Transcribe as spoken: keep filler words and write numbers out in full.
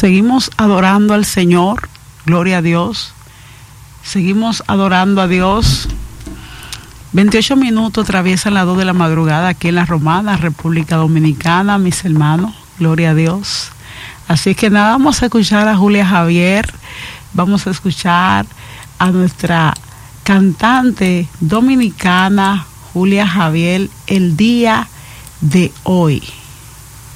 Seguimos adorando al Señor, gloria a Dios. Seguimos adorando a Dios. veintiocho minutos atraviesan las dos de la madrugada aquí en La Romana, República Dominicana, mis hermanos, gloria a Dios. Así que nada, vamos a escuchar a Julia Javier, vamos a escuchar a nuestra cantante dominicana Julia Javier el día de hoy.